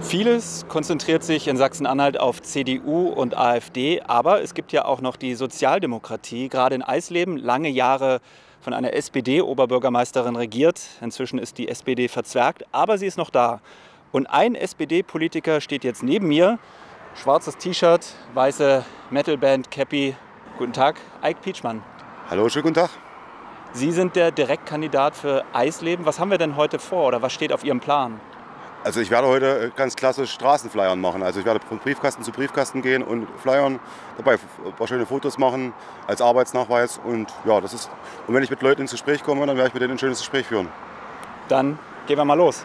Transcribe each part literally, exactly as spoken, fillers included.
Vieles konzentriert sich in Sachsen-Anhalt auf C D U und AfD, aber es gibt ja auch noch die Sozialdemokratie, gerade in Eisleben, lange Jahre von einer S P D-Oberbürgermeisterin regiert. Inzwischen ist die S P D verzwergt, aber sie ist noch da. Und ein S P D-Politiker steht jetzt neben mir, schwarzes T-Shirt, weiße Metalband-Cappy. Guten Tag, Eik Pietschmann. Hallo, schönen guten Tag. Sie sind der Direktkandidat für Eisleben. Was haben wir denn heute vor oder was steht auf Ihrem Plan? Also ich werde heute ganz klassisch Straßenflyern machen. Also ich werde von Briefkasten zu Briefkasten gehen und flyern, dabei ein paar schöne Fotos machen als Arbeitsnachweis. Und ja, das ist. Und wenn ich mit Leuten ins Gespräch komme, dann werde ich mit denen ein schönes Gespräch führen. Dann gehen wir mal los.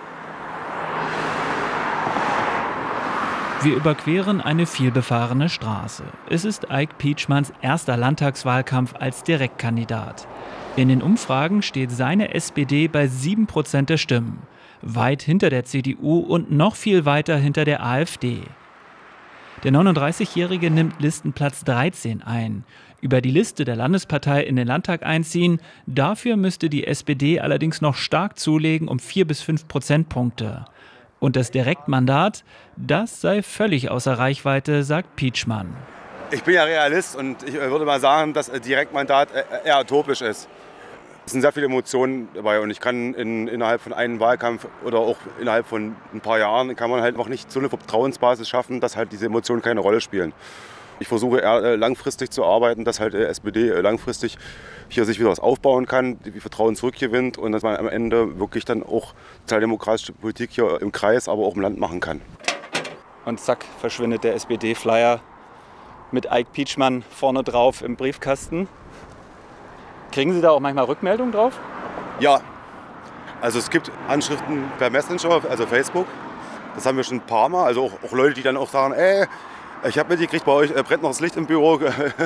Wir überqueren eine vielbefahrene Straße. Es ist Eik Pietschmanns erster Landtagswahlkampf als Direktkandidat. In den Umfragen steht seine S P D bei sieben Prozent der Stimmen. Weit hinter der C D U und noch viel weiter hinter der AfD. Der neununddreißigjährige nimmt Listenplatz dreizehn ein. Über die Liste der Landespartei in den Landtag einziehen, dafür müsste die S P D allerdings noch stark zulegen um vier bis fünf Prozentpunkte. Und das Direktmandat, das sei völlig außer Reichweite, sagt Pietschmann. Ich bin ja Realist und ich würde mal sagen, dass Direktmandat eher utopisch ist. Es sind sehr viele Emotionen dabei und ich kann in, innerhalb von einem Wahlkampf oder auch innerhalb von ein paar Jahren kann man halt noch nicht so eine Vertrauensbasis schaffen, dass halt diese Emotionen keine Rolle spielen. Ich versuche eher langfristig zu arbeiten, dass halt die S P D langfristig hier sich wieder was aufbauen kann, die Vertrauen zurückgewinnt und dass man am Ende wirklich dann auch sozialdemokratische Politik hier im Kreis, aber auch im Land machen kann. Und zack, verschwindet der S P D-Flyer mit Eik Pietschmann vorne drauf im Briefkasten. Kriegen Sie da auch manchmal Rückmeldungen drauf? Ja, also es gibt Anschriften per Messenger, also Facebook. Das haben wir schon ein paar Mal. Also auch, auch Leute, die dann auch sagen, ey, ich habe mitgekriegt, bei euch brennt noch das Licht im Büro.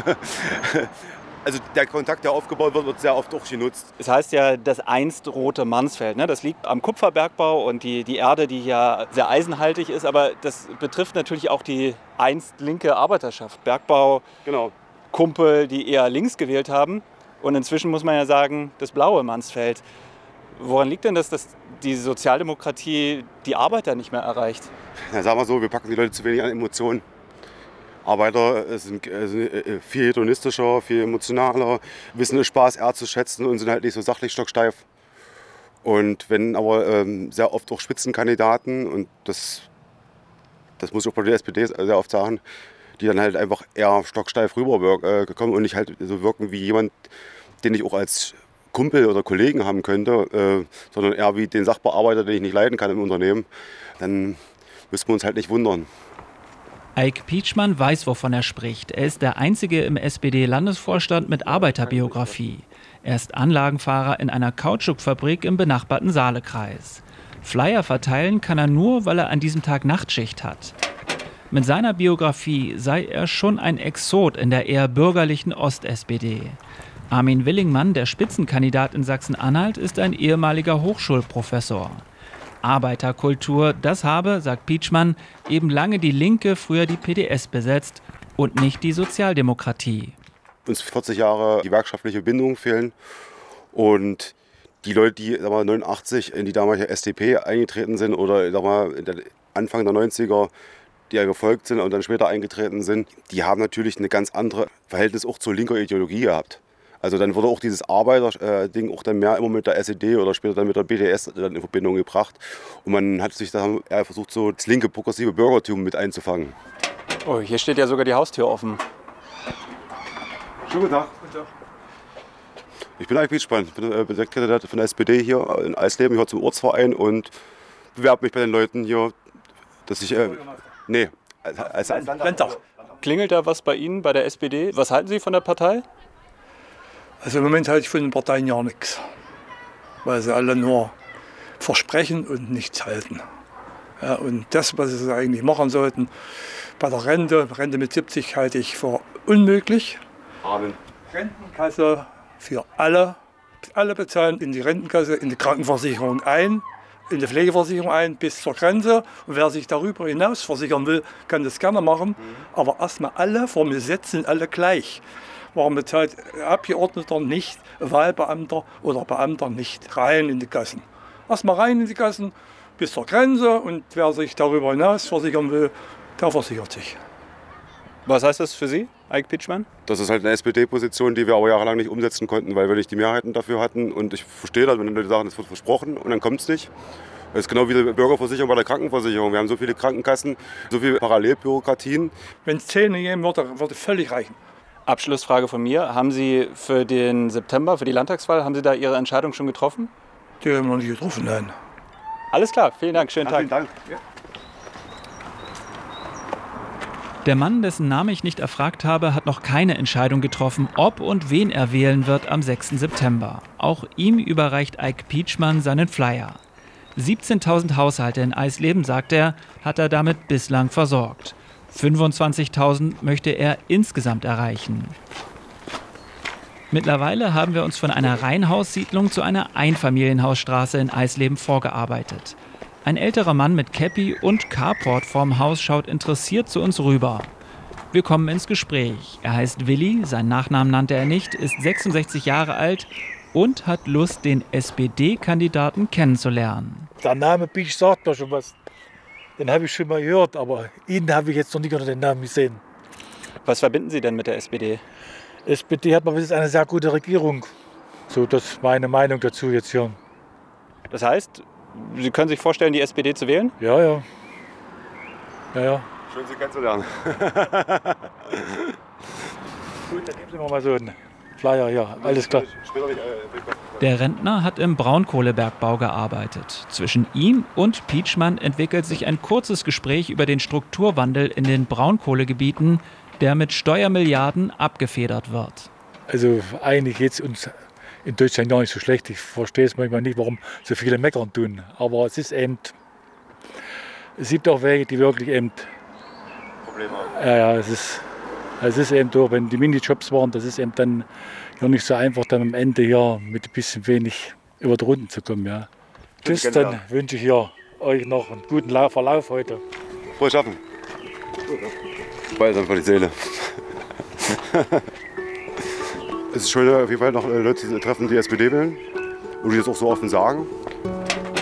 Also der Kontakt, der aufgebaut wird, wird sehr oft auch genutzt. Es heißt ja das einst rote Mansfeld. Ne? Das liegt am Kupferbergbau und die, die Erde, die ja sehr eisenhaltig ist. Aber das betrifft natürlich auch die einst linke Arbeiterschaft. Bergbau, genau. Kumpel, die eher links gewählt haben. Und inzwischen muss man ja sagen, das blaue Mansfeld. Woran liegt denn das, dass die Sozialdemokratie die Arbeiter nicht mehr erreicht? Ja, sagen wir so, wir packen die Leute zu wenig an Emotionen. Arbeiter sind viel hedonistischer, viel emotionaler, wissen den Spaß eher zu schätzen und sind halt nicht so sachlich stocksteif. Und wenn aber ähm, sehr oft auch Spitzenkandidaten, und das, das muss ich auch bei der S P D sehr oft sagen, die dann halt einfach eher stocksteif rübergekommen und nicht halt so wirken wie jemand, den ich auch als Kumpel oder Kollegen haben könnte, äh, sondern eher wie den Sachbearbeiter, den ich nicht leiden kann im Unternehmen, dann müssen wir uns halt nicht wundern. Eik Pietschmann weiß, wovon er spricht. Er ist der Einzige im S P D-Landesvorstand mit Arbeiterbiografie. Er ist Anlagenfahrer in einer Kautschukfabrik im benachbarten Saalekreis. Flyer verteilen kann er nur, weil er an diesem Tag Nachtschicht hat. Mit seiner Biografie sei er schon ein Exot in der eher bürgerlichen Ost-S P D. Armin Willingmann, der Spitzenkandidat in Sachsen-Anhalt, ist ein ehemaliger Hochschulprofessor. Arbeiterkultur, das habe, sagt Pietschmann, eben lange die Linke, früher die P D S besetzt und nicht die Sozialdemokratie. Uns vierzig Jahre gewerkschaftliche Bindungen fehlen und die Leute, die sag mal, neunundachtzig in die damalige S D P eingetreten sind oder sag mal, Anfang der neunziger, die ja gefolgt sind und dann später eingetreten sind, die haben natürlich eine ganz andere Verhältnis auch zur linker Ideologie gehabt. Also dann wurde auch dieses Arbeiter-Ding auch dann mehr immer mit der S E D oder später dann mit der B D S dann in Verbindung gebracht. Und man hat sich dann eher versucht, so das linke progressive Bürgertum mit einzufangen. Oh, hier steht ja sogar die Haustür offen. Schönen guten Tag. Guten Tag. Ich bin Eik Pietschmann, ich bin Direktkandidat von der S P D hier in Eisleben. Ich gehöre zum Ortsverein und bewerbe mich bei den Leuten hier, dass ich... Äh, nee, als, als, als Landtag. Klingelt da was bei Ihnen, bei der S P D? Was halten Sie von der Partei? Also im Moment halte ich von den Parteien ja nichts, weil sie alle nur versprechen und nichts halten. Ja, und das, was sie eigentlich machen sollten, bei der Rente, Rente mit siebzig halte ich für unmöglich. Amen. Rentenkasse für alle, alle bezahlen in die Rentenkasse, in die Krankenversicherung ein, in die Pflegeversicherung ein bis zur Grenze. Und wer sich darüber hinaus versichern will, kann das gerne machen. Mhm. Aber erstmal alle vor dem Gesetz sind alle gleich. Warum bezahlt Abgeordneter nicht, Wahlbeamter oder Beamter nicht rein in die Kassen? Erstmal rein in die Kassen bis zur Grenze und wer sich darüber hinaus versichern will, der versichert sich. Was heißt das für Sie, Eik Pietschmann? Das ist halt eine S P D-Position, die wir aber jahrelang nicht umsetzen konnten, weil wir nicht die Mehrheiten dafür hatten. Und ich verstehe das, wenn die Leute sagen, es wird versprochen und dann kommt es nicht. Das ist genau wie die Bürgerversicherung bei der Krankenversicherung. Wir haben so viele Krankenkassen, so viele Parallelbürokratien. Wenn es zehn gegeben wird, dann würde völlig reichen. Abschlussfrage von mir. Haben Sie für den September, für die Landtagswahl, haben Sie da Ihre Entscheidung schon getroffen? Die haben wir noch nicht getroffen, nein. Alles klar, vielen Dank, schönen Tag. Vielen Dank. Ja. Der Mann, dessen Namen ich nicht erfragt habe, hat noch keine Entscheidung getroffen, ob und wen er wählen wird am sechsten September. Auch ihm überreicht Eik Pietschmann seinen Flyer. siebzehntausend Haushalte in Eisleben, sagt er, hat er damit bislang versorgt. fünfundzwanzigtausend möchte er insgesamt erreichen. Mittlerweile haben wir uns von einer Reihenhaussiedlung zu einer Einfamilienhausstraße in Eisleben vorgearbeitet. Ein älterer Mann mit Käppi und Carport vorm Haus schaut interessiert zu uns rüber. Wir kommen ins Gespräch. Er heißt Willi, seinen Nachnamen nannte er nicht, ist sechsundsechzig Jahre alt und hat Lust, den S P D-Kandidaten kennenzulernen. Der Name Pietsch sagt mir schon was. Den habe ich schon mal gehört, aber ihn habe ich jetzt noch nicht unter den Namen gesehen. Was verbinden Sie denn mit der S P D? S P D hat mal ist eine sehr gute Regierung. So, das ist meine Meinung dazu jetzt hier. Das heißt, Sie können sich vorstellen, die S P D zu wählen? Ja, ja. Ja, ja. Schön, Sie kennenzulernen. Gut, dann geben Sie mir mal so einen Flyer, ja, alles klar. Der Rentner hat im Braunkohlebergbau gearbeitet. Zwischen ihm und Pietschmann entwickelt sich ein kurzes Gespräch über den Strukturwandel in den Braunkohlegebieten, der mit Steuermilliarden abgefedert wird. Also eigentlich geht es uns in Deutschland gar nicht so schlecht. Ich verstehe es manchmal nicht, warum so viele meckern tun. Aber es ist eben, es gibt auch Wege, die wirklich eben Probleme haben. Ja, ja, es ist, es ist eben so, wenn die Minijobs waren, das ist eben dann ja nicht so einfach, dann am Ende hier mit ein bisschen wenig über die Runden zu kommen. Ja. Tschüss, dann wünsche ich hier euch noch einen guten Verlauf heute. Frohes Schaffen. Balsam für die Seele. Es ist schön, auf jeden Fall noch Leute zu treffen, die S P D wählen und die das auch so offen sagen.